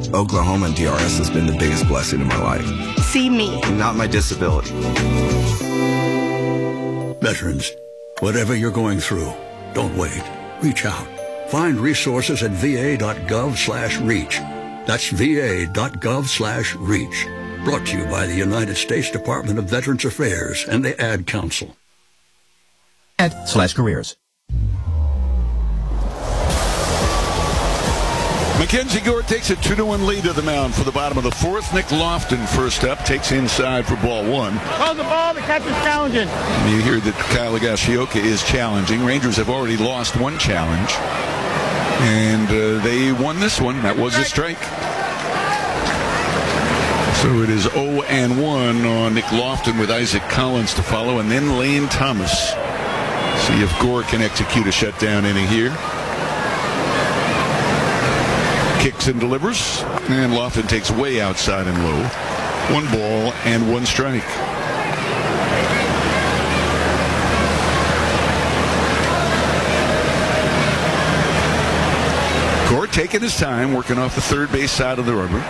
Oklahoma and DRS has been the biggest blessing in my life. See me. Not my disability. Veterans, whatever you're going through, don't wait. Reach out. Find resources at va.gov/reach. That's va.gov/reach. Brought to you by the United States Department of Veterans Affairs and the Ad Council. /careers. Mackenzie Gore takes a 2-1 lead to the mound for the bottom of the fourth. Nick Lofton first up, takes inside for ball one. Hold the ball, the catcher's challenging. And you hear that Kyle Higashioka is challenging. Rangers have already lost one challenge. And they won this one. That was a strike. So it is 0-1 on Nick Lofton with Isaac Collins to follow. And then Lane Thomas. See if Gore can execute a shutdown inning here. Kicks and delivers, and Lofton takes way outside and low. 1 ball and 1 strike. Gore taking his time, working off the third base side of the rubber.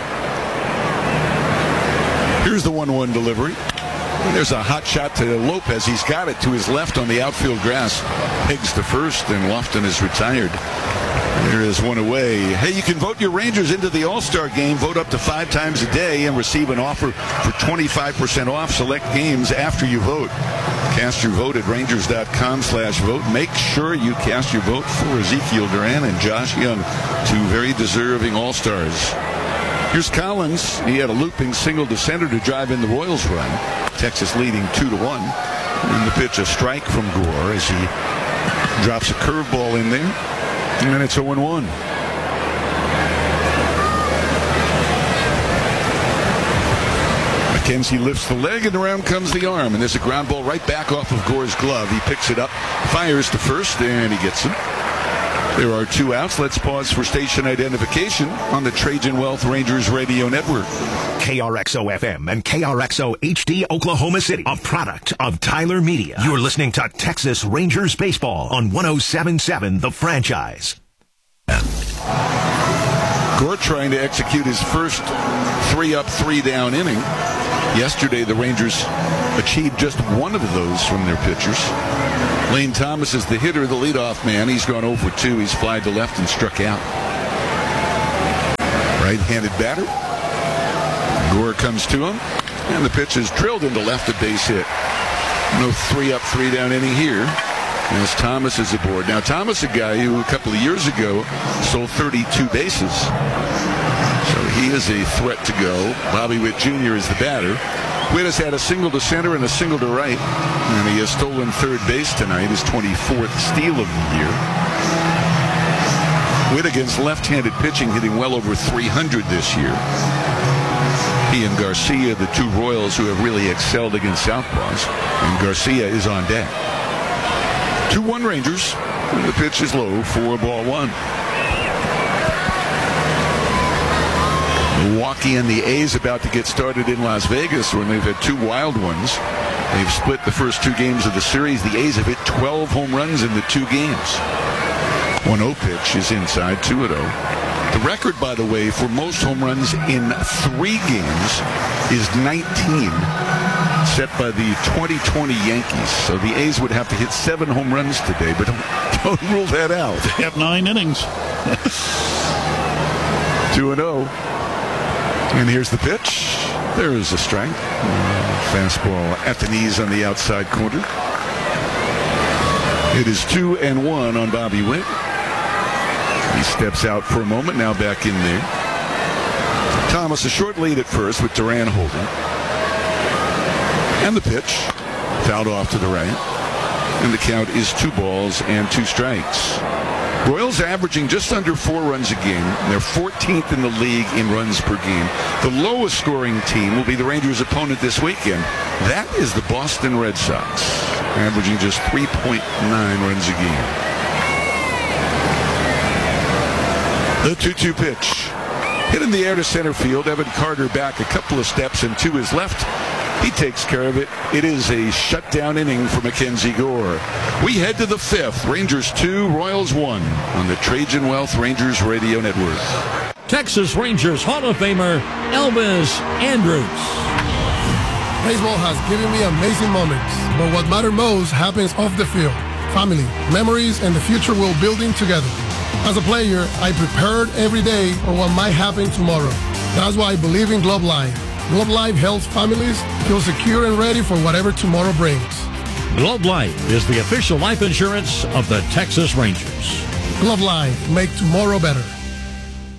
Here's the 1-1 delivery. There's a hot shot to Lopez. He's got it to his left on the outfield grass. Pegs to first, and Lofton is retired. There is one away. Hey, you can vote your Rangers into the All-Star Game. Vote up to 5 times a day and receive an offer for 25% off select games after you vote. Cast your vote at Rangers.com/vote. Make sure you cast your vote for Ezekiel Duran and Josh Young, 2 very deserving All-Stars. Here's Collins. He had a looping single to center to drive in the Royals run. Texas leading 2-1. And the pitch, a strike from Gore as he drops a curveball in there. And it's 0-1. McKenzie lifts the leg, and around comes the arm. And there's a ground ball right back off of Gore's glove. He picks it up, fires to first, and he gets it. There are 2 outs. Let's pause for station identification on the Trajan Wealth Rangers Radio Network. KRXO-FM and KRXO-HD Oklahoma City, a product of Tyler Media. You're listening to Texas Rangers Baseball on 107.7 The Franchise. Gore trying to execute his first 3-up, 3-down inning. Yesterday, the Rangers achieved just 1 of those from their pitchers. Lane Thomas is the hitter, the leadoff man. He's gone 0 for 2. He's flied to left and struck out. Right-handed batter. Gore comes to him, and the pitch is drilled into left, a base hit. No 3-up, 3-down inning here as Thomas is aboard. Now, Thomas, a guy who a couple of years ago stole 32 bases. So he is a threat to go. Bobby Witt Jr. is the batter. Witt has had a single to center and a single to right, and he has stolen third base tonight, his 24th steal of the year. Witt against left-handed pitching, hitting well over 300 this year. He and Garcia, the 2 Royals who have really excelled against southpaws, and Garcia is on deck. 2-1 Rangers, and the pitch is low for ball 1. Milwaukee and the A's about to get started in Las Vegas when they've had 2 wild ones. They've split the first 2 games of the series. The A's have hit 12 home runs in the 2 games. 1-0 pitch is inside, 2-0. The record, by the way, for most home runs in 3 games is 19, set by the 2020 Yankees. So the A's would have to hit 7 home runs today, but don't rule that out. They have 9 innings. 2-0. And here's the pitch. There is a strike. Fastball at the knees on the outside corner. It is 2-1 on Bobby Witt. He steps out for a moment, now back in there. Thomas, a short lead at first with Duran holding. And the pitch, fouled off to the right. And the count is 2 balls and 2 strikes. Royals averaging just under 4 runs a game. They're 14th in the league in runs per game. The lowest scoring team will be the Rangers' opponent this weekend. That is the Boston Red Sox, averaging just 3.9 runs a game. The 2-2 pitch. Hit in the air to center field. Evan Carter back a couple of steps and to his left. He takes care of it. It is a shutdown inning for Mackenzie Gore. We head to the 5th. Rangers 2, Royals 1 on the Trajan Wealth Rangers Radio Network. Texas Rangers Hall of Famer Elvis Andrus. Baseball has given me amazing moments, but what matters most happens off the field. Family, memories, and the future we're building together. As a player, I prepared every day for what might happen tomorrow. That's why I believe in Globe Life. Globe Life helps families feel secure and ready for whatever tomorrow brings. Globe Life is the official life insurance of the Texas Rangers. Globe Life, make tomorrow better.